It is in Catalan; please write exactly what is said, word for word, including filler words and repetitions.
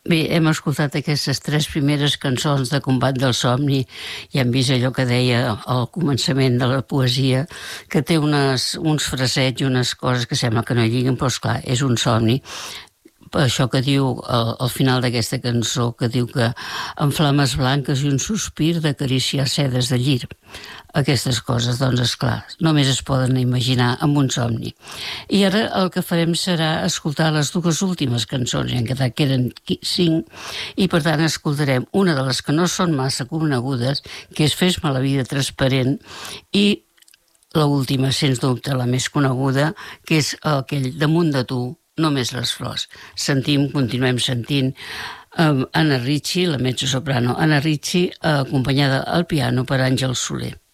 Bé, hem escoltat aquestes tres primeres cançons de Combat del somni i hem vist allò que deia al començament de la poesia, que té unes, uns frasets i unes coses que sembla que no lliguen, però esclar, és un somni. Per això que diu al, al final d'aquesta cançó, que diu que amb flames blanques i un sospir d'acariciar sedes de llir. Aquestes coses, doncs, esclar, només es poden imaginar amb un somni. I ara el que farem serà escoltar les dues últimes cançons, i en quedat que eren cinc, i per tant escoltarem una de les que no són massa conegudes, que és Fes-me la vida transparent, i l'última, sens dubte, la més coneguda, que és aquell Damunt de tu, només les flors. Sentim, continuem sentint um, Anna Ricci, la mezzosoprano Anna Ricci, acompanyada al piano per Àngel Soler.